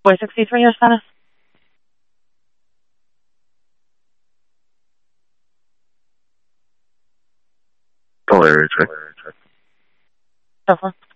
Boy 63 or status? Polary check. So far.